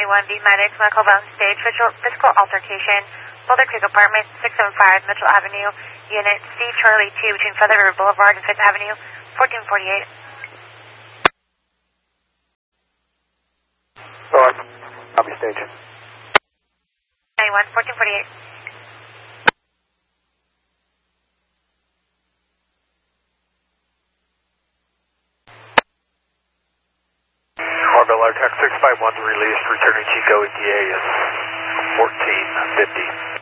91 V Medics, medical bound stage, physical altercation, Boulder Creek Apartment, 675 Mitchell Avenue, Unit C Charlie 2 between Feather River Boulevard and 5th Avenue, 1448. Copy stage. 91, 1448. Orbit Air Tech 651 released, returning Chico ETA is 1450.